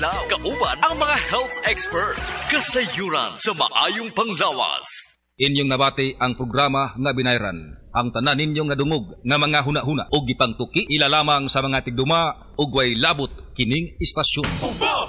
Kauban ang mga health experts. Kasayuran sa maayong panglawas. Inyong nabati ang programa nga binayran. Ang tanan ninyong nga dungog nga mga huna-huna o gipangtuki ilalamang sa mga tigduma ug way labot kining istasyon.